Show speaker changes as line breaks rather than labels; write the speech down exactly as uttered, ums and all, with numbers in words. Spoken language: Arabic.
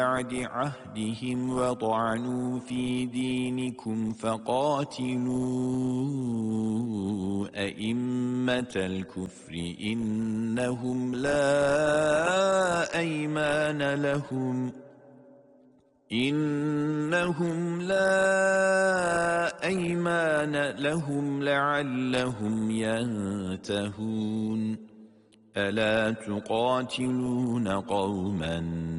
بعد عهدهم وطعنوا في دينكم فقاتلوا أئمة الكفر إنهم لا أيمان لهم إنهم لا أيمان لهم لعلهم ينتهون ألا تقاتلون قوما